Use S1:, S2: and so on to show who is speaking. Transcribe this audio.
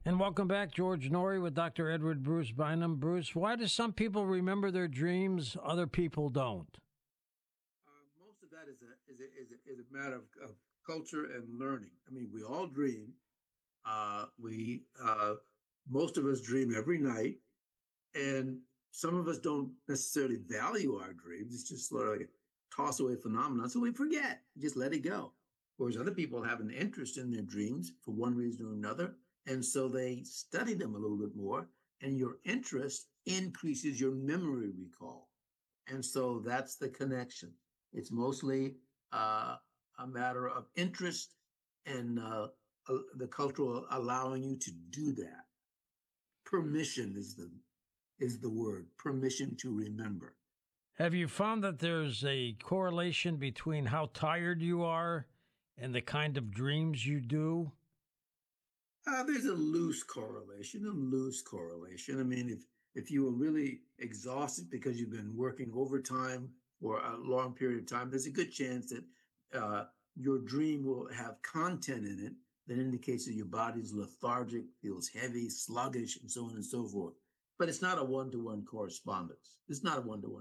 S1: And welcome back, George Norrie with Dr. Edward Bruce Bynum. Bruce, why do some people remember their dreams, other people don't?
S2: Most of that is a matter of culture and learning. I mean, we all dream. We Most of us dream every night, and some of us don't necessarily value our dreams. It's just sort of like a toss away phenomenon, so we forget, just let it go. Whereas other people have an interest in their dreams for one reason or another, and so they study them a little bit more, and your interest increases your memory recall. And so that's the connection. It's mostly a matter of interest and the cultural allowing you to do that. Permission is the word. Permission to remember.
S1: Have you found that there's a correlation between how tired you are and the kind of dreams you do?
S2: There's a loose correlation. A loose correlation. I mean, if you were really exhausted because you've been working overtime for a long period of time, there's a good chance that your dream will have content in it that indicates that your body's lethargic, feels heavy, sluggish, and so on and so forth. But it's not a one-to-one correspondence. It's not a one-to-one